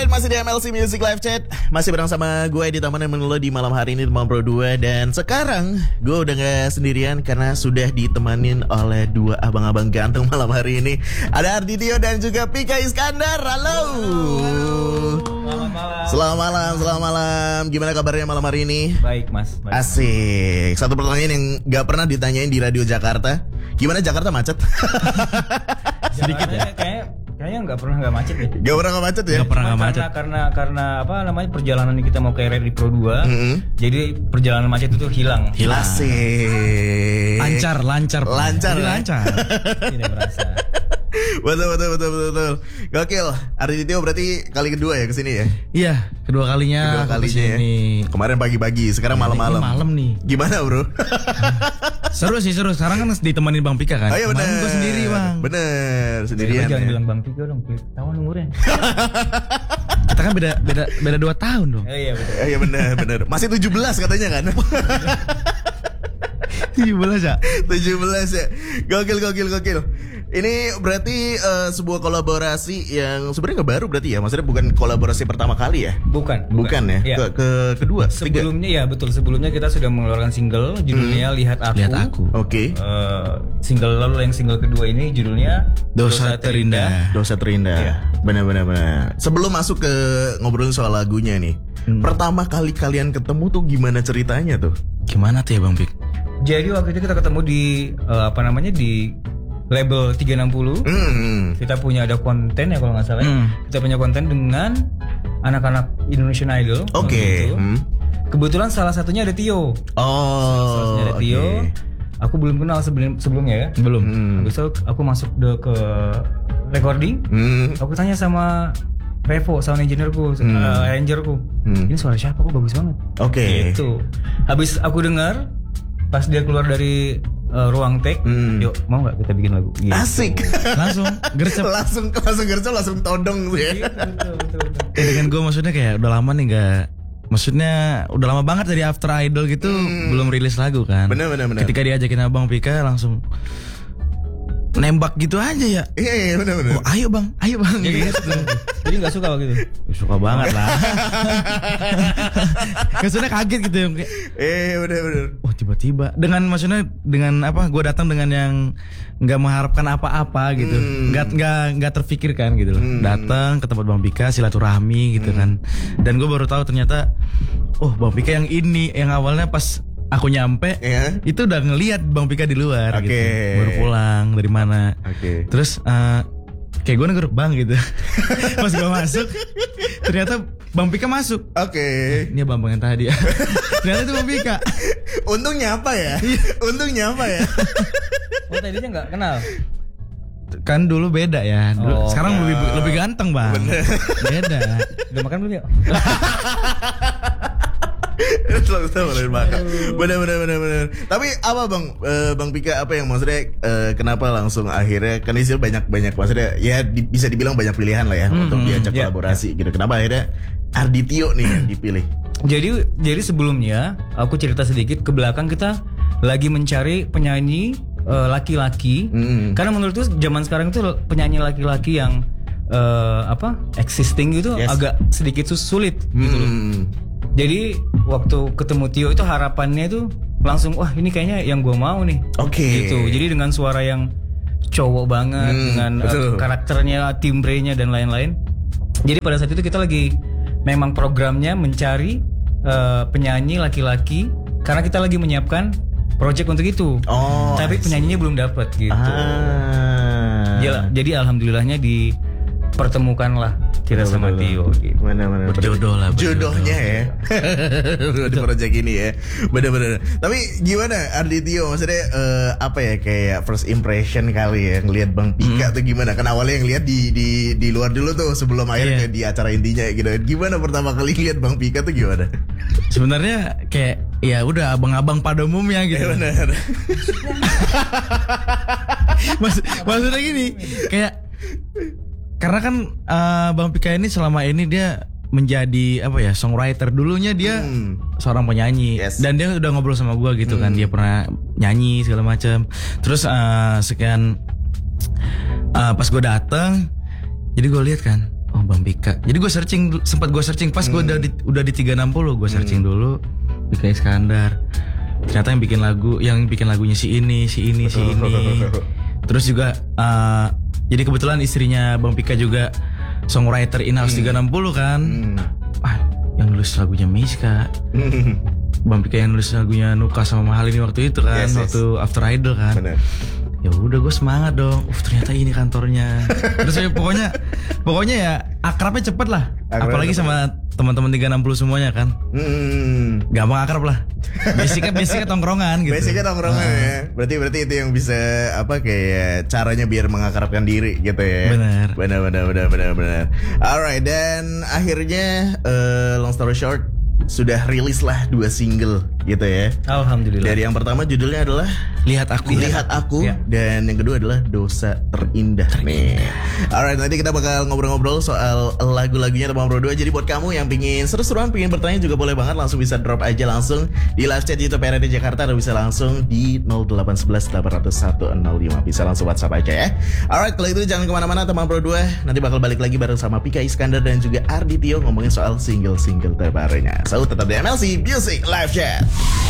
Alright, masih di MLC Music Live Chat. Masih bareng sama gue di Taman yang lo di malam hari ini di Malam Pro 2. Dan sekarang gue udah gak sendirian karena sudah ditemanin oleh dua abang-abang ganteng malam hari ini. Ada Arditio dan juga Pika Iskandar. Halo. Selamat malam. Gimana kabarnya malam hari ini? Baik mas. Baik. Asik. Satu pertanyaan yang gak pernah ditanyain di Radio Jakarta. Gimana Jakarta macet? Sedikit ya. Kayaknya nggak macet ya. Gak pernah gak macet ya? Gak pernah gak macet. Karena apa namanya perjalanan kita mau ke RRI Pro 2. Jadi perjalanan macet itu hilang. Asik. Lancar. Tidak merasa. Betul. Gokil. Arditio berarti kali kedua ya kesini ya? Iya, kedua kalinya ya. Kemarin pagi-pagi, sekarang malam-malam. Ini malam nih. Gimana bro? Seru. Sekarang kan ditemenin Bang Pika kan? Oh iya bener. Kemarin gue sendiri Bang. Bener, sendirian. Jangan ya. bilang Bang Pika dong, tahun umurnya. Kita kan beda 2 tahun dong. Iya betul. Iya bener. Masih 17 katanya kan? 17 ya? 17 ya. Gokil. Ini berarti sebuah kolaborasi yang sebenarnya nggak baru berarti ya? Maksudnya bukan kolaborasi pertama kali ya? Bukan ya? Ya. Kedua? Sebelumnya ya betul. Sebelumnya kita sudah mengeluarkan single judulnya Lihat Aku. Oke. Single lalu yang single kedua ini judulnya Dosa Terindah. Ya. Benar. Sebelum masuk ke ngobrolin soal lagunya nih, pertama kali kalian ketemu tuh gimana ceritanya tuh? Gimana tuh ya Bang Pik? Jadi waktu itu kita ketemu di di label 360. Kita punya ada konten ya kalau nggak salah. Kita punya konten dengan anak-anak Indonesian Idol. Oke. Kebetulan salah satunya ada Tio. Salah satunya ada Tio. Aku belum kenal sebelumnya ya. Belum. Habis itu aku masuk ke recording. Aku tanya sama Revo, sound engineerku, arrangerku. Ini suara siapa? Kok bagus banget. Oke. Gitu. Habis aku dengar pas dia keluar dari ruang take, yuk mau nggak kita bikin lagu? Gitu. Asik. Langsung gercep. langsung todong tuh ya. Betul. Dengan gue maksudnya kayak udah lama nih nggak. Maksudnya udah lama banget dari After Idol gitu belum rilis lagu kan. Bener. Ketika diajakin Abang Pika langsung nembak gitu aja ya. Iya bener. Oh ayo bang. Jadi nggak suka waktu itu. Suka banget lah. Maksudnya kaget gitu ya. Bener. Oh tiba-tiba dengan apa? Gue datang dengan yang nggak mengharapkan apa-apa gitu. Nggak terfikirkan gitu loh. Datang ke tempat Bang Pika silaturahmi gitu kan. Dan gue baru tahu ternyata Bang Pika yang ini yang awalnya pas aku nyampe, itu udah ngelihat Bang Pika di luar gitu. Baru pulang dari mana. Terus kayak gue negur Bang gitu. Pas gue masuk, ternyata Bang Pika masuk. Ini Bang yang tadi. Ternyata itu Bang Pika. Untungnya apa ya? Oh tadinya nggak kenal. Kan dulu beda ya. Sekarang lebih ganteng Bang. Bener. Beda. Udah makan belum ya? Bener. Tapi apa Bang Pika apa yang maksudnya kenapa langsung akhirnya kan istilah banyak maksudnya ya bisa dibilang banyak pilihan lah ya untuk diajak kolaborasi gitu. Kenapa akhirnya Arditio nih yang dipilih? Jadi sebelumnya aku cerita sedikit ke belakang, kita lagi mencari penyanyi laki-laki karena menurutku zaman sekarang itu penyanyi laki-laki yang existing gitu agak sedikit sulit gitu loh. Jadi waktu ketemu Tio itu harapannya itu langsung wah ini kayaknya yang gue mau nih. Gitu. Jadi dengan suara yang cowok banget dengan karakternya, timbrenya dan lain-lain. Jadi pada saat itu kita lagi memang programnya mencari penyanyi laki-laki karena kita lagi menyiapkan project untuk itu. Tapi penyanyinya belum dapat gitu. Jadi alhamdulillahnya dipertemukanlah kita sama Tio gitu. Bener. Berjodoh lah. Jodohnya ya. Di project ini ya. Bener. Tapi gimana Arditio maksudnya apa ya kayak first impression kali ya ngelihat Bang Pika tuh gimana? Kan awalnya yang lihat di luar dulu tuh sebelum akhirnya di acara intinya gitu. Gimana pertama kali lihat Bang Pika tuh gimana? Sebenarnya kayak ya udah abang-abang pada umumnya gitu. Bener. Maksudnya gini kayak karena kan Bang Pika ini selama ini dia menjadi songwriter. Dulunya dia seorang penyanyi dan dia udah ngobrol sama gue gitu kan, dia pernah nyanyi segala macam. Terus sekian pas gue datang, jadi gue lihat kan, oh Bang Pika. Jadi gue sempat gue searching pas gue udah di 360, gue searching dulu Pika Iskandar. Ternyata yang bikin lagunya si ini. Terus juga jadi kebetulan istrinya Bang Pika juga songwriter in-house 360 kan. Yang nulis lagunya Miska. Bang Pika yang nulis lagunya Nuka sama Mahal ini waktu itu kan, waktu After Idol kan. Bener. Ya udah gue semangat dong. Ternyata ini kantornya. Terus ya pokoknya ya akrabnya cepet lah. Apalagi sama teman-teman 360 semuanya kan. Gampang akrab lah. Basicnya tongkrongan gitu. Basicnya tongkrongan ya. Berarti itu yang bisa kayak caranya biar mengakrabkan diri gitu ya. Benar. Alright, dan akhirnya long story short sudah rilis lah 2 single gitu ya. Alhamdulillah. Dari yang pertama judulnya adalah Lihat Aku ya. Dan yang kedua adalah Dosa Terindah. Nih. Alright, nanti kita bakal ngobrol-ngobrol soal lagu-lagunya Teman Pro 2. Jadi buat kamu yang pingin seru-seruan, pingin bertanya juga boleh banget, langsung bisa drop aja langsung di live chat YouTube RRD Jakarta, atau bisa langsung di 0811 800 105. Bisa langsung WhatsApp aja ya. Alright, kalau itu jangan kemana-mana Teman Pro 2. Nanti bakal balik lagi bareng sama Pika Iskandar dan juga Arditio ngomongin soal single-single terbarunya. So tetap di MLC Music Live Chat.